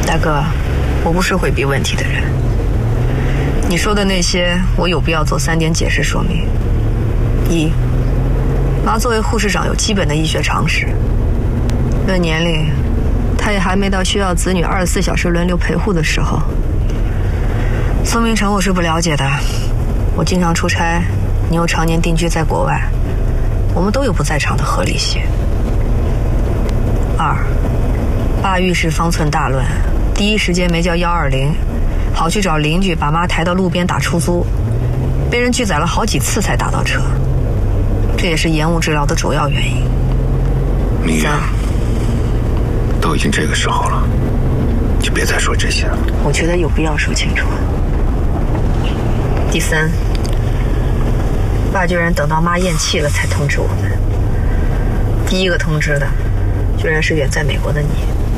大哥，我不是回避问题的人。你说的那些，我有必要做3点解释说明。一，妈作为护士长有基本的医学常识，论年龄，她也还没到需要子女24小时轮流陪护的时候。宋明成我是不了解的，我经常出差，你又常年定居在国外，我们都有不在场的合理性。二，爸遇事方寸大乱，第一时间没叫120，跑去找邻居把妈抬到路边打出租，被人拒载了好几次才打到车，这也是延误治疗的主要原因。 你呀，都已经这个时候了，就别再说这些了。 我觉得有必要说清楚。第三，爸居然等到妈咽气了才通知我们，第一个通知的居然是远在美国的你。